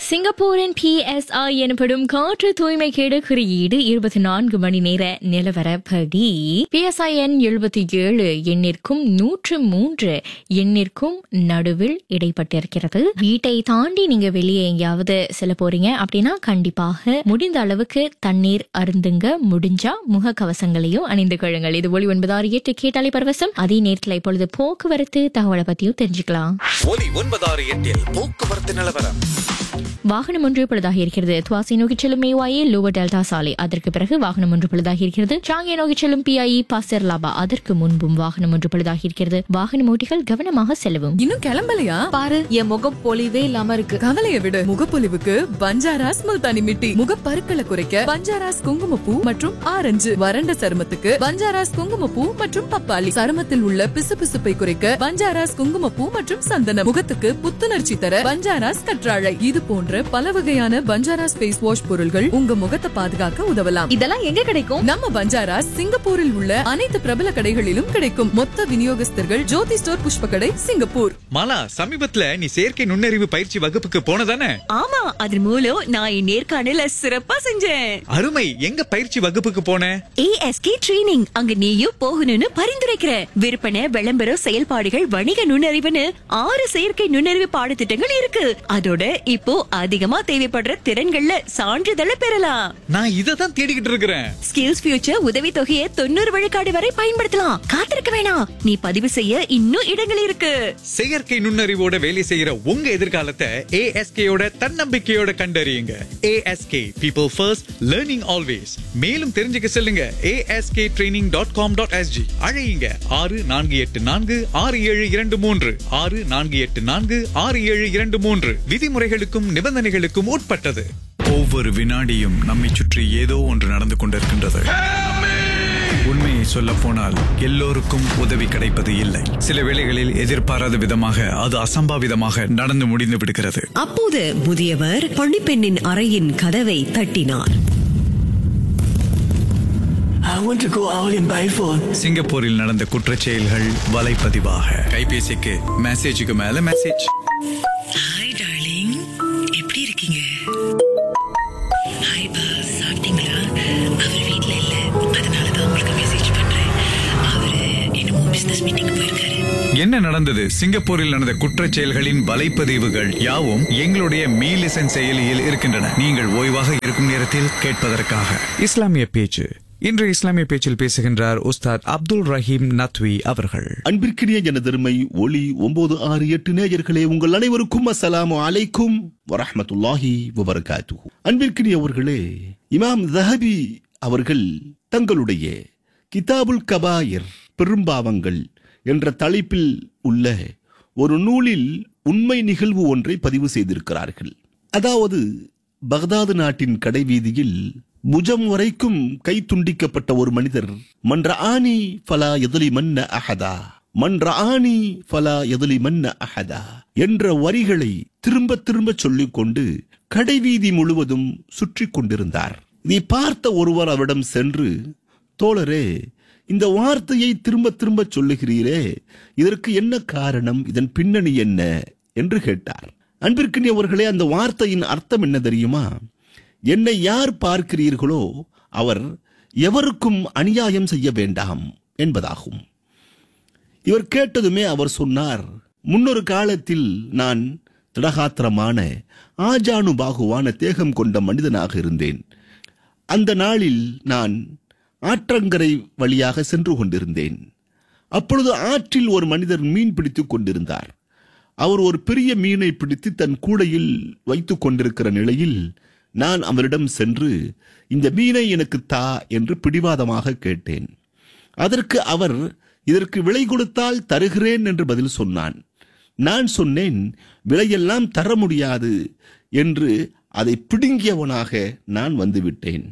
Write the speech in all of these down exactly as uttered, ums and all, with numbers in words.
சிங்கப்பூரின் B S ஐ எனப்படும் காற்று தூய்மை கேடு குறியீடு இருபத்தி நான்கு மணி நேர நிலவரப்படி பி எஸ் ஐ எண் எழுபத்தி ஏழு எண்ணிற்கும் நூற்று மூன்று எண்ணிற்கும் நடுவில் இடைப்பட்டிருக்கிறது. வீட்டை தாண்டி நீங்க வெளியே எங்கேயாவது செல்ல போறீங்க அப்படின்னா கண்டிப்பாக முடிந்த அளவுக்கு தண்ணீர் அருந்துங்க. முடிஞ்சா முக கவசங்களையும் அணிந்து கொள்ளுங்கள். இது ஒலி ஒன்பது ஆறு எட்டு கேட்டாலே பரவசம். அதே நேரத்தில் இப்பொழுது போக்குவரத்து தகவலை பத்தியும் தெரிஞ்சுக்கலாம். ஒலி ஒன்பது ஆறு எட்டில் போக்குவரத்து நிலவரம். வாகனம் ஒன்று பழுதாகி இருக்கிறது. துவாசி நோக்கி செல்லும் மேவாயே லோவர் டெல்டா சாலை. அதற்கு பிறகு வாகனம் ஒன்று பழுதாகி இருக்கிறது. சாங்கியை நோக்கி செல்லும் பிஐஇ பாசர் லாபா. அதற்கு முன்பும் வாகனம் ஒன்று பழுதாகி இருக்கிறது. வாகன ஓட்டிகள் கவனமாக செல்லவும். இன்னும் கிளம்பலையா? பாரு, என் முகம் பொலிவே இல்லாம இருக்கு. கவலைய விடு. முகப்பொலிவுக்கு பஞ்சாராஸ் முல்தானி மிட்டி. முகப்பருக்களை குறைக்க பஞ்சாராஸ் குங்குமப்பூ மற்றும் ஆரஞ்சு. வறண்ட சருமத்துக்கு பஞ்சாராஸ் குங்குமப்பூ மற்றும் பப்பாளி. சருமத்தில் உள்ள பிசுபிசுப்பை குறைக்க பஞ்சாராஸ் குங்குமப்பூ மற்றும் சந்தனம். முகத்துக்கு புத்துணர்ச்சி தர பஞ்சாராஸ் கற்றாழை. இது போன்ற பல வகையான பஞ்சாராஸ் ஃபேஸ் வாஷ் பொருள்கள் உங்க முகத்தை பாதுகாக்க உதவலாம். இதெல்லாம் எங்க கிடைக்கும்? நம்ம பஞ்சாராஸ் சிங்கப்பூரில் உள்ள அனைத்து பிரபல கடைகளிலும் கிடைக்கும். மொத்த விநியோகஸ்தர்கள் ஜோதி ஸ்டோர் புஷ்ப கடை, சிங்கப்பூர். மாலா, சமீபத்துல நீ செயற்கை நுண்ணறிவு பயிற்சி வகுப்புக்கு போனதானே? ஆமா, அது மூலம் நான் என் நேர்காணல சிறப்பா செஞ்சேன். அருமை. எங்க பயிற்சி வகுப்புக்கு போன? ASK training. அங்க நீயும் போகணும்னு பரிந்துரைக்கிறேன். விற்பனை, விளம்பரம், செயல்பாடுகள், வணிக நுண்ணறிவுன்னு ஆறு செயற்கை நுண்ணறிவு பாடத்திட்டங்கள் இருக்கு. அதோட இப்போ அதிகமா தேவைப்படுற திறன்கள்ல சான்றிதழை பெறலாம். நான் இததான் தேடிக்கிட்டு இருக்கிறேன். ஸ்கில்ஸ் ஃபியூச்சர் உதவி தொகையை தொண்ணூறு விழுக்காடு வரை பயன்படுத்தலாம். காத்திருக்க வேணாம். நீ பதிவு செய்ய இன்னும் இடங்கள் இருக்கு. செயற்கை நுண்ணறிவோட வேலை செய்யற உங்க எதிர்காலத்தை ஏஎஸ்கேயோட தன்னம்பிக்கையோட கண்டறியுங்க. ASK, people first, learning always. மேலும் தெரிஞ்சுக்க செல்லுங்க ASK training dot com dot SG. அழையுங்க ஆறு நான்கு எட்டு நான்கு ஆறு ஏழு இரண்டு மூன்று ஆறு நான்கு எட்டு நான்கு ஆறு ஏழு இரண்டு மூன்று. விதிமுறைகளுக்கும் நிபந்தனைகளுக்கும் உட்பட்டது. ஒவ்வொரு வினாடியும் நம்மை சுற்றி ஏதோ ஒன்று நடந்து கொண்டிருக்கின்றது. உண்மையை சொல்ல போனால் எல்லோருக்கும் உதவி கிடைப்பது இல்லை. சில வேளைகளில் எதிர்பாராத விதமாக அது அசம்பாவிதமாக நடந்து முடிந்து விடுகிறது. அப்போது முதியவர் பணிப்பெண்ணின் அறையின் கதவை தட்டினார். சிங்கப்பூரில் நடந்த குற்றச் செயல்கள் வலைப்பதிவாக கைபேசிக்கு மெசேஜுக்கு மேல மெசேஜ். ஹாய் டார்லிங், எப்படி இருக்கீங்க? ஹாய் பா, சாப்பிட்டீங்களா? அவர் வீட்ல இல்ல, அதனால தான் உங்களுக்கு மெசேஜ் பண்றேன். அவரு என்னமோ பிசினஸ் மீட்டிங் போயிருக்காரு. என்ன நடந்தது? சிங்கப்பூரில் நடந்த குற்றச் செயல்களின் வலைப்பதிவுகள் யாவும் எங்களுடைய மீ லிசன் செயலியில் இருக்கின்றன. நீங்கள் ஓய்வாக இருக்கும் நேரத்தில் கேட்பதற்காக. இஸ்லாமிய பேச்சு. இன்று இஸ்லாமிய பேச்சில் பேசுகின்றார் உஸ்தாத் அப்துல் ரஹீம் நத்வி அவர்கள். அன்பிற்கினிய எனதருமை ஒலி ஒன்பது ஆறு எட்டு நேயர்களே, உங்கள் அனைவருக்கும் அஸ்ஸலாமு அலைக்கும் வரஹ்மத்துல்லாஹி வபரகாத்துஹு. அன்பிற்கினியவர்களே, இமாம் ஸஹபி அவர்கள் தங்களுடைய கிதாபுல் கபாயிர், பெரும்பாவங்கள் என்ற தலைப்பில் உள்ள ஒரு நூலில் உண்மை நிகழ்வு ஒன்றை பதிவு செய்திருக்கிறார்கள். அதாவது, பக்தாது நாட்டின் கடைவீதியில் புஜம் வரைக்கும் கை துண்டிக்கப்பட்ட ஒரு மனிதர் மன்ற ஆனி ஃபலா எதுலி மன்ன அஹதா மன்ற ஆனி ஃபலா எதுலி மன்ன அஹதா என்ற வரிகளை திரும்ப திரும்ப சொல்லிக் கொண்டு கடைவீதி முழுவதும் சுற்றி கொண்டிருந்தார். இதை பார்த்த ஒருவர் அவரிடம் சென்று, தோழரே, இந்த வார்த்தையை திரும்ப திரும்ப சொல்லுகிறீரே, இதற்கு என்ன காரணம்? இதன் பின்னணி என்ன என்று கேட்டார். அன்பிற்கினியவர்களே, அந்த வார்த்தையின் அர்த்தம் என்ன தெரியுமா? என்னை யார் பார்க்கிறீர்களோ அவர் எவருக்கும் அநியாயம் செய்ய வேண்டாம் என்பதாகும். இவர் கேட்டதுமே அவர் சொன்னார், முன்னொரு காலத்தில் நான் திடகாத்திரமான ஆஜானுபாகுவான தேகம் கொண்ட மனிதனாக இருந்தேன். அந்த நாளில் நான் ஆற்றங்கரை வழியாக சென்று கொண்டிருந்தேன். அப்பொழுது ஆற்றில் ஒரு மனிதர் மீன் பிடித்துக் கொண்டிருந்தார். அவர் ஒரு பெரிய மீனை பிடித்து தன் கூடையில் வைத்துக் கொண்டிருக்கிற நிலையில் நான் அவரிடம் சென்று, இந்த மீனை எனக்கு தா என்று பிடிவாதமாக கேட்டேன். அதற்கு அவர், இதற்கு விலை கொடுத்தால் தருகிறேன் என்று பதில் சொன்னான். நான் சொன்னேன், விலையெல்லாம் தர முடியாது என்று அதை பிடுங்கியவனாக நான் வந்துவிட்டேன்.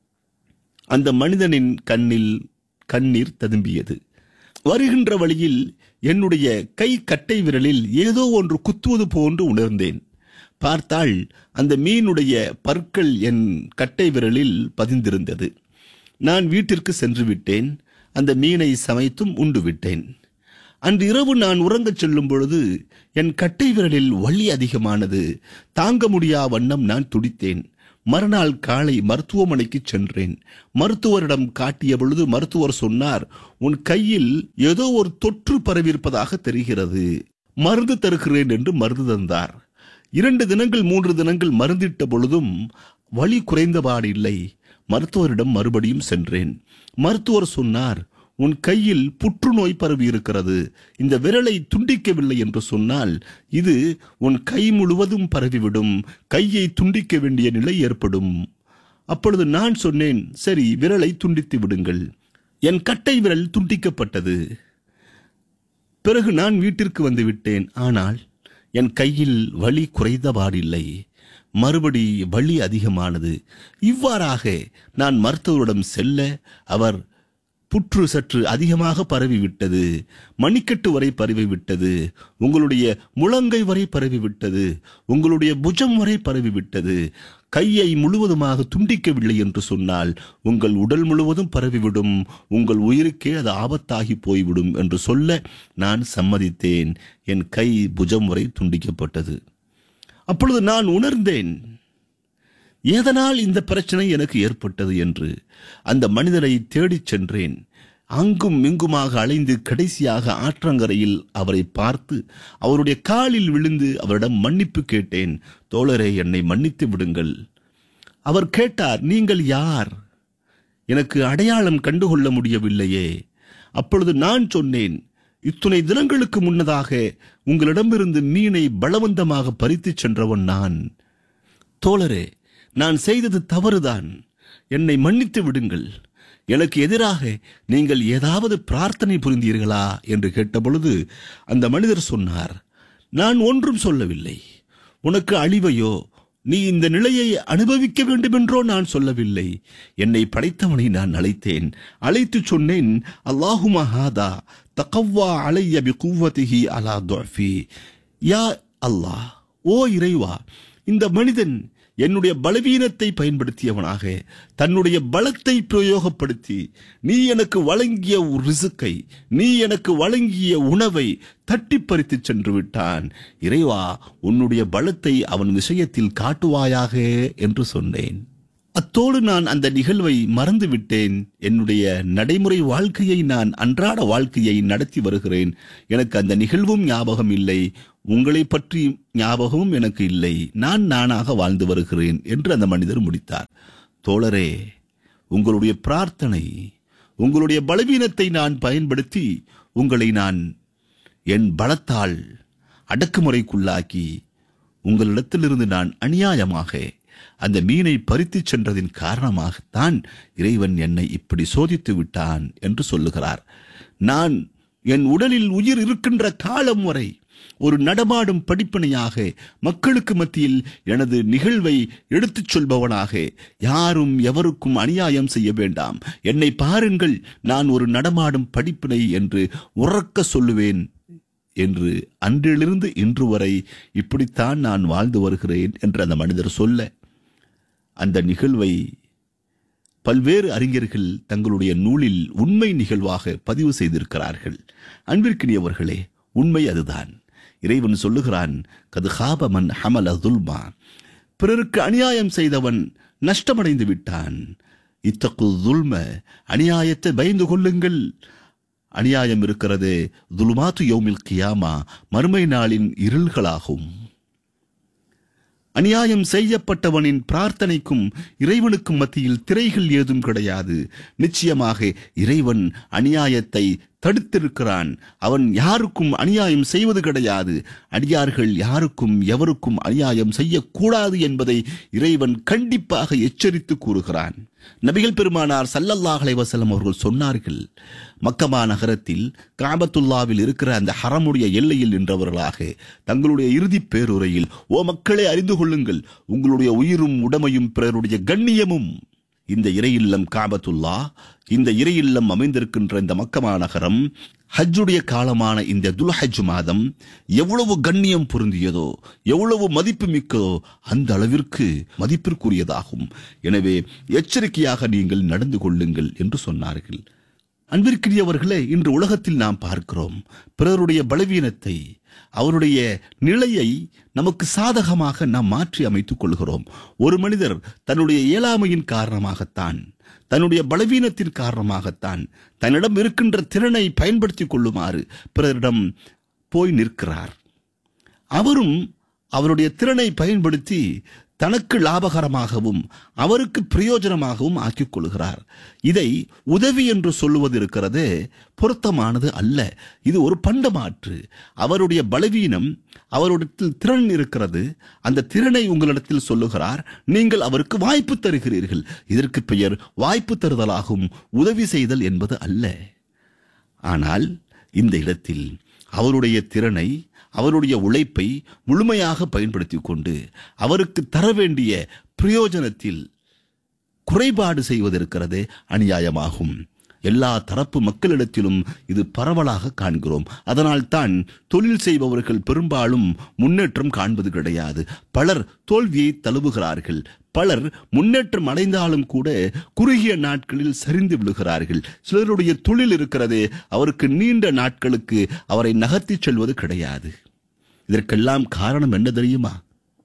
அந்த மனிதனின் கண்ணில் கண்ணீர் ததும்பியது. வருகின்ற வழியில் என்னுடைய கை கட்டை விரலில் ஏதோ ஒன்று குத்துவது போன்று உணர்ந்தேன். பார்த்தால் அந்த மீனுடைய பற்கள் என் கட்டை விரலில் பதிந்திருந்தது. நான் வீட்டிற்கு சென்று விட்டேன். அந்த மீனை சமைத்தும் உண்டு விட்டேன். அன்று இரவு நான் உறங்கச் செல்லும் பொழுது என் கட்டை விரலில் வலி அதிகமானது. தாங்க முடியா வண்ணம் நான் துடித்தேன். மறுநாள் காலை மருத்துவமனைக்கு சென்றேன். மருத்துவரிடம் காட்டிய பொழுது மருத்துவர் சொன்னார், உன் கையில் ஏதோ ஒரு தொற்று பரவியிருப்பதாக தெரிகிறது, மருந்து தருகிறேன் என்று மருந்து தந்தார். இரண்டு தினங்கள் மூன்று தினங்கள் மருந்திட்ட பொழுதும் வலி குறைந்தபாடு இல்லை. மருத்துவரிடம் மறுபடியும் சென்றேன். மருத்துவர் சொன்னார், உன் கையில் புற்றுநோய் பரவி இருக்கிறது, இந்த விரலை துண்டிக்கவில்லை என்று சொன்னால் இது உன் கை முழுவதும் பரவிவிடும், கையை துண்டிக்க வேண்டிய நிலை ஏற்படும். அப்பொழுது நான் சொன்னேன், சரி விரலை துண்டித்து விடுங்கள். என் கட்டை விரல் துண்டிக்கப்பட்டது. பிறகு நான் வீட்டிற்கு வந்து விட்டேன். ஆனால் என் கையில் வலி குறைந்தபாடில்லை, மறுபடி வலி அதிகமானது. இவ்வாறாக நான் மருத்துவரிடம் செல்ல அவர் புற்று சற்று அதிகமாக பரவிவிட்டது, மணிக்கட்டு வரை பரவிவிட்டது, உங்களுடைய முழங்கை வரை பரவிவிட்டது, உங்களுடைய புஜம் வரை பரவிவிட்டது, கையை முழுவதுமாக துண்டிக்கவில்லை என்று சொன்னால் உங்கள் உடல் முழுவதும் பரவிவிடும், உங்கள் உயிருக்கே அது ஆபத்தாகி போய்விடும் என்று சொல்ல நான் சம்மதித்தேன். என் கை புஜம் வரை துண்டிக்கப்பட்டது. அப்பொழுது நான் உணர்ந்தேன், எதனால் இந்த பிரச்சனை எனக்கு ஏற்பட்டது என்று. அந்த மனிதரை தேடிச் சென்றேன். அங்கும் இங்குமாக அலைந்து கடைசியாக ஆற்றங்கரையில் அவரை பார்த்து அவருடைய காலில் விழுந்து அவரிடம் மன்னிப்பு கேட்டேன். தோழரே, என்னை மன்னித்து விடுங்கள். அவர் கேட்டார், நீங்கள் யார்? எனக்கு அடையாளம் கண்டுகொள்ள முடியவில்லையே. அப்பொழுது நான் சொன்னேன், இத்துணை தினங்களுக்கு முன்னதாக உங்களிடமிருந்து மீனை பலவந்தமாக பறித்து சென்றவன் நான். தோழரே, நான் செய்தது தவறுதான், என்னை மன்னித்து விடுங்கள். எனக்கு எதிராக நீங்கள் ஏதாவது பிரார்த்தனை புரிந்தீர்களா என்று கேட்டபொழுது அந்த மனிதர் சொன்னார், நான் ஒன்றும் சொல்லவில்லை. உனக்கு அழிவையோ நீ இந்த நிலையை அனுபவிக்க வேண்டும் என்றோ நான் சொல்லவில்லை. என்னை படைத்தவனை நான் அழைத்தேன். அழைத்து சொன்னேன், அல்லாஹும்ம ஹாதா தகவ்வா அலைய பிகுவதிஹி அலா துஃபி. யா அல்லாஹ், ஓ இறைவா, இந்த மனிதன் என்னுடைய பலவீனத்தை பயன்படுத்தியவனாக தன்னுடைய பலத்தை பிரயோகப்படுத்தி நீ எனக்கு வழங்கிய ரிசுக்கை, நீ எனக்கு வழங்கிய உணவை தட்டி பறித்து சென்று விட்டான். இறைவா, உன்னுடைய பலத்தை அவன் விஷயத்தில் காட்டுவாயாக என்று சொன்னேன். அத்தோடு நான் அந்த நிகழ்வை மறந்து விட்டேன். என்னுடைய நடைமுறை வாழ்க்கையை, நான் அன்றாட வாழ்க்கையை நடத்தி வருகிறேன். எனக்கு அந்த நிகழ்வும் ஞாபகம் இல்லை, உங்களை பற்றி ஞாபகமும் எனக்கு இல்லை. நான் நானாக வாழ்ந்து வருகிறேன் என்று அந்த மனிதர் முடித்தார். தோழரே, உங்களுடைய பிரார்த்தனை, உங்களுடைய பலவீனத்தை நான் பயன்படுத்தி உங்களை நான் என் பலத்தால் அடக்குமுறைக்குள்ளாக்கி உங்களிடத்திலிருந்து நான் அநியாயமாக அந்த மீனை பறித்து சென்றதின் காரணமாகத்தான் இறைவன் என்னை இப்படி சோதித்து விட்டான் என்று சொல்லுகிறார். நான் என் உடலில் உயிர் இருக்கின்ற காலம் வரை ஒரு நடமாடும் படிப்பனையாக மக்களுக்கு மத்தியில் எனது நிகழ்வை எடுத்துச் சொல்பவனாக, யாரும் எவருக்கும் அநியாயம் செய்ய வேண்டாம், என்னை பாருங்கள், நான் ஒரு நடமாடும் படிப்பினை என்று உறக்க சொல்லுவேன் என்று அன்றிலிருந்து இன்று வரை இப்படித்தான் நான் வாழ்ந்து வருகிறேன் என்று அந்த மனிதர் சொல்ல, அந்த நிகழ்வை பல்வேறு அறிஞர்கள் தங்களுடைய நூலில் உண்மை நிகழ்வாக பதிவு செய்திருக்கிறார்கள். அன்பிற்கினியவர்களே, உண்மை அதுதான். இறைவன் சொல்லுகிறான், கது ஹாப மன் ஹமல துல்மா, பிறருக்கு அநியாயம் செய்தவன் நஷ்டமடைந்து விட்டான். இத்தகு துல்ம, அநியாயத்தை பயந்து கொள்ளுங்கள். அநியாயம் இருக்கிறது துல்மாத்து யௌமில் கியாமா, மறுமை நாளின் இருள்களாகும். அநியாயம் செய்யப்பட்டவனின் பிரார்த்தனைக்கும் இறைவனுக்கும் மத்தியில் திரைகள் ஏதும் கிடையாது. நிச்சயமாக இறைவன் அநியாயத்தை தடுத்திருக்கிறான். அவன் யாருக்கும் அநியாயம் செய்வது கிடையாது. அடியார்கள் யாருக்கும் எவருக்கும் அநியாயம் செய்யக்கூடாது என்பதை இறைவன் கண்டிப்பாக எச்சரித்து கூறுகிறான். நபிகள் பெருமானார் ஸல்லல்லாஹு அலைஹி வஸல்லம் அவர்கள் சொன்னார்கள், மக்கமா நகரத்தில் காபத்துல்லாவில் இருக்கிற அந்த ஹரமுடைய எல்லையில் நின்றவர்களாக தங்களுடைய இறுதி பேருரையில், ஓ மக்களே, அறிந்து கொள்ளுங்கள், உங்களுடைய உயிரும் உடமையும் பிறருடைய கண்ணியமும் இந்த இறையில்லம் காபத்துல்லா, இந்த இறையில்லம் அமைந்திருக்கின்ற இந்த மக்கமா நகரம், ஹஜ்ஜுடைய காலமான இந்த துல்ஹஜ் மாதம் எவ்வளவு கண்ணியம் பொருந்தியதோ, எவ்வளவு மதிப்பு மிக்கதோ அந்த அளவிற்கு மதிப்பிற்குரியதாகும். எனவே எச்சரிக்கையாக நீங்கள் நடந்து கொள்ளுங்கள் என்று சொன்னார்கள். அன்பிற்குரியவர்களே, இன்று உலகத்தில் நாம் பார்க்கிறோம் பிறருடைய பலவீனத்தை, அவருடைய நிலையை நமக்கு சாதகமாக நாம் மாற்றி அமைத்துக் கொள்கிறோம். ஒரு மனிதர் தன்னுடைய இயலாமையின் காரணமாகத்தான், தன்னுடைய பலவீனத்தின் காரணமாகத்தான் தன்னிடம் இருக்கின்ற திறனை பயன்படுத்திக் கொள்ளுமாறு பிறரிடம் போய் நிற்கிறார். அவரும் அவருடைய திறனை பயன்படுத்தி தனக்கு லாபகரமாகவும் அவருக்கு பிரயோஜனமாகவும் ஆக்கிக் கொள்கிறார். இதை உதவி என்று சொல்லுவது இருக்கிறது பொருத்தமானது அல்ல. இது ஒரு பண்டமாற்று. அவருடைய பலவீனம், அவருடைய திறன் இருக்கிறது, அந்த திறனை உங்களிடத்தில் சொல்லுகிறார், நீங்கள் அவருக்கு வாய்ப்பு தருகிறீர்கள். இதற்கு பெயர் வாய்ப்பு தருதலாகும், உதவி செய்தல் என்பது அல்ல. ஆனால் இந்த இடத்தில் அவருடைய திறனை, அவருடைய உழைப்பை முழுமையாக பயன்படுத்தி கொண்டு அவருக்கு தர வேண்டிய பிரயோஜனத்தில் குறைபாடு செய்வதற்கிறது அநியாயமாகும். எல்லா தரப்பு மக்களிடத்திலும் இது பரவலாக காண்கிறோம். அதனால் தான் தொழில் செய்பவர்கள் பெரும்பாலும் முன்னேற்றம் காண்பது கிடையாது. பலர் தோல்வியை தழுவுகிறார்கள். பலர் முன்னேற்றம் அடைந்தாலும் கூட குறுகிய நாட்களில் சரிந்து விழுகிறார்கள். சிலருடைய தொழில் இருக்கிறது, அவருக்கு நீண்ட நாட்களுக்கு அவரை நகர்த்தி செல்வது கிடையாது. இதற்கெல்லாம் காரணம் என்ன தெரியுமா?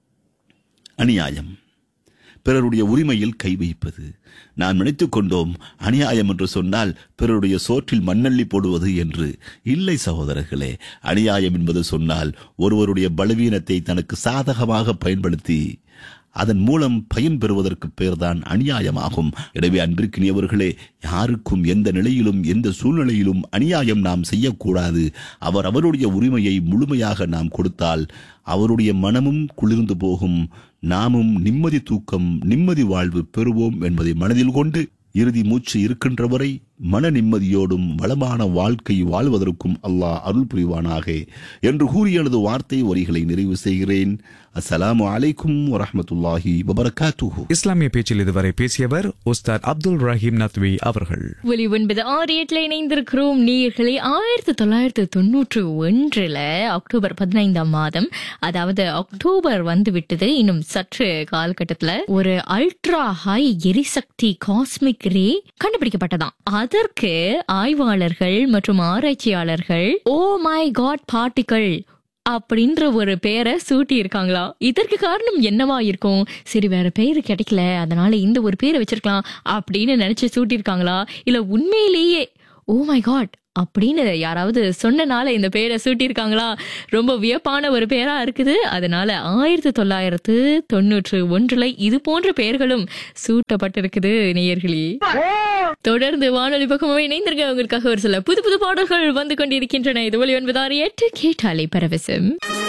அநியாயம், பிறருடைய உரிமையில் கை வைப்பது. நாம் நினைத்துக் கொண்டோம் அநியாயம் என்று சொன்னால் பிறருடைய சோற்றில் மண்ணள்ளி போடுவது என்று. இல்லை சகோதரர்களே, அநியாயம் என்பது சொன்னால் ஒருவருடைய பலவீனத்தை தனக்கு சாதகமாக பயன்படுத்தி அதன் மூலம் பயன் பெறுவதற்கு பெயர்தான் அநியாயமாகும். எனவே அன்பிற்கினியவர்களே, யாருக்கும் எந்த நிலையிலும் எந்த சூழ்நிலையிலும் அநியாயம் நாம் செய்யக்கூடாது. அவர் அவருடைய உரிமையை முழுமையாக நாம் கொடுத்தால் அவருடைய மனமும் குளிர்ந்து போகும், நாமும் நிம்மதி தூக்கம், நிம்மதி வாழ்வு பெறுவோம் என்பதை மனதில் கொண்டு இறுதி மூச்சு இருக்கின்ற வரை மன நிம்மதியோடும் வளமான வாழ்க்கை வாழ்வதற்கும் அல்லாஹ் அருள் புரிவானாக என்று கூறி எனது வார்த்தை வரிகளை நிறைவு செய்கிறேன். அஸ்ஸலாமு அலைக்கும் வரஹ்மத்துல்லாஹி வபரகாத்துஹு. இஸ்லாமிய பேச்சில் இதுவரை பேசியவர் உஸ்தாத் அப்துல் ரஹீம் நத்வி அவர்கள். ஒலி ஒன்பது ஆறு எட்டுல இணைந்திருக்கிறோம் நேயர்களே. ஆயிரத்தி தொள்ளாயிரத்தி தொண்ணூற்று ஒன்றுல அக்டோபர் பதினைந்தாம் மாதம், அதாவது அக்டோபர் வந்து விட்டது இன்னும் சற்று காலகட்டத்துல, ஒரு அல்ட்ரா ஹை எரிசக்தி காஸ்மிக் ரே கண்டுபிடிக்கப்பட்டதாம். அதற்கு ஆய்வாளர்கள் மற்றும் ஆராய்ச்சியாளர்கள் ஓ மை காட் பார்ட்டிகள் அப்படின்ற ஒரு பெயரை சூட்டி இருக்காங்களா. இதற்கு காரணம் என்னவா இருக்கும்? சரி, வேற பெயரு கிடைக்கல, அதனால இந்த ஒரு பேரை வச்சிருக்கலாம் அப்படின்னு நினைச்சு சூட்டி இருக்காங்களா, இல்ல உண்மையிலேயே ஓ மை காட் அப்படின்னு யாராவது சொன்னனால இந்த பேரை சூட்டியிருக்காங்களா? ரொம்ப வியப்பான ஒரு பேரா இருக்குது. அதனால ஆயிரத்தி தொள்ளாயிரத்து தொண்ணூற்று ஒன்றுல இது போன்ற பெயர்களும் சூட்டப்பட்டிருக்குது. நேயர்களே, தொடர்ந்து வானொலி பக்கமாக இணைந்திருக்க உங்களுக்காக ஒரு சில புது புது பாடல்கள் வந்து கொண்டிருக்கின்றன. இது ஒலி ஒன்பது ஆறு எட்டு கேட்டாலே பரவசம்.